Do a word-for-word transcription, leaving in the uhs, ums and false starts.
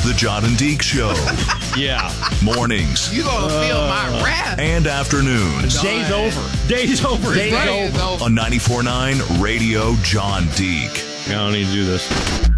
The John and Deke Show. Yeah. Mornings. You gonna feel my wrath. And afternoons. Day's over. Day's over. Day's Right. over. On ninety-four point nine Radio John Deke. I don't need to do this.